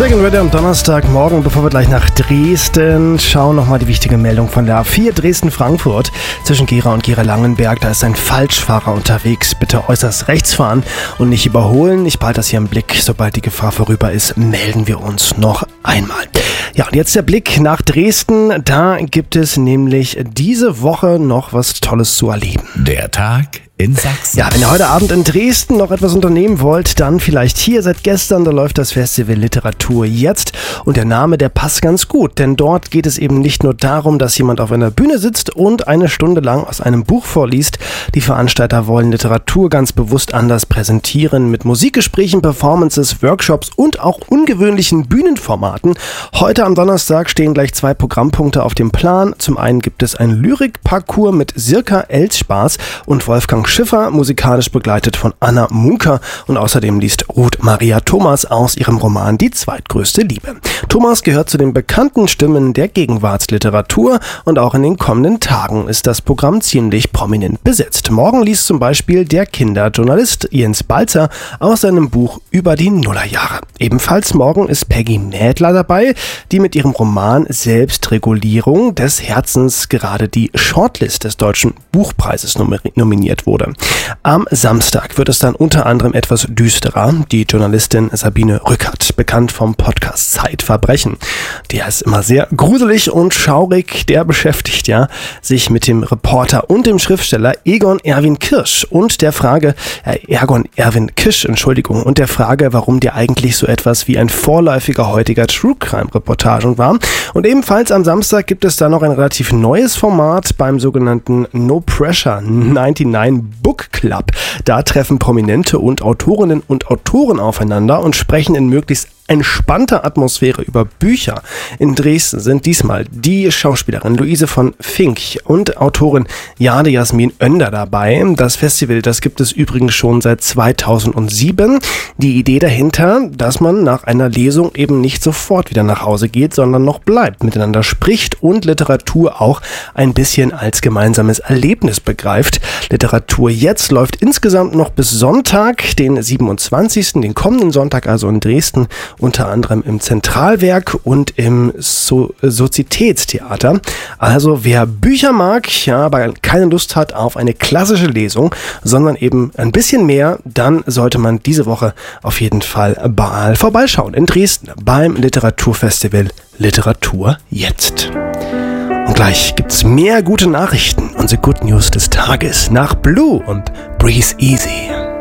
Second Ready am Donnerstagmorgen, bevor wir gleich nach Dresden schauen, nochmal die wichtige Meldung von der A4 Dresden-Frankfurt. Zwischen Gera und Gera-Langenberg, da ist ein Falschfahrer unterwegs. Bitte äußerst rechts fahren und nicht überholen. Ich behalte das hier im Blick. Sobald die Gefahr vorüber ist, melden wir uns noch einmal. Ja, und jetzt der Blick nach Dresden. Da gibt es nämlich diese Woche noch was Tolles zu erleben. Der Tag in Sachsen. Ja, wenn ihr heute Abend in Dresden noch etwas unternehmen wollt, dann vielleicht hier. Seit gestern, da läuft das Festival Literatur jetzt. Und der Name, der passt ganz gut. Denn dort geht es eben nicht nur darum, dass jemand auf einer Bühne sitzt und eine Stunde lang aus einem Buch vorliest. Die Veranstalter wollen Literatur ganz bewusst anders präsentieren. Mit Musikgesprächen, Performances, Workshops und auch ungewöhnlichen Bühnenformaten. Heute am Donnerstag stehen gleich 2 Programmpunkte auf dem Plan. Zum einen gibt es ein Lyrikparcours mit Sirka Elspaß und Wolfgang Schiffer, musikalisch begleitet von Anna Munker, und außerdem liest Ruth Maria Thomas aus ihrem Roman Die zweitgrößte Liebe. Thomas gehört zu den bekannten Stimmen der Gegenwartsliteratur und auch in den kommenden Tagen ist das Programm ziemlich prominent besetzt. Morgen liest zum Beispiel der Kinderjournalist Jens Balzer aus seinem Buch über die Nullerjahre. Ebenfalls morgen ist Peggy Mädler dabei, die mit ihrem Roman Selbstregulierung des Herzens gerade die Shortlist des Deutschen Buchpreises nominiert wurde. Am Samstag wird es dann unter anderem etwas düsterer. Die Journalistin Sabine Rückert, bekannt vom Podcast Zeitverbrechen. Der ist immer sehr gruselig und schaurig. Der beschäftigt sich mit dem Reporter und dem Schriftsteller Egon Erwin Kirsch und der Frage, und der Frage, warum der eigentlich so etwas wie ein vorläufiger heutiger True Crime Reportagen war. Und ebenfalls am Samstag gibt es da noch ein relativ neues Format beim sogenannten No Pressure 99 Book Club. Da treffen Prominente und Autorinnen und Autoren aufeinander und sprechen in möglichst entspannter Atmosphäre über Bücher. In Dresden sind diesmal die Schauspielerin Luise von Fink und Autorin Jade Jasmin Önder dabei. Das Festival, das gibt es übrigens schon seit 2007. Die Idee dahinter, dass man nach einer Lesung eben nicht sofort wieder nach Hause geht, sondern noch bleibt, miteinander spricht und Literatur auch ein bisschen als gemeinsames Erlebnis begreift. Literatur jetzt läuft insgesamt noch bis Sonntag, den 27., den kommenden Sonntag also in Dresden, unter anderem im Zentralwerk und im Sozitätstheater. Also wer Bücher mag, aber keine Lust hat auf eine klassische Lesung, sondern eben ein bisschen mehr, dann sollte man diese Woche auf jeden Fall mal vorbeischauen in Dresden beim Literaturfestival Literatur jetzt. Und gleich gibt's mehr gute Nachrichten, unsere Good News des Tages nach Blue und Breathe Easy.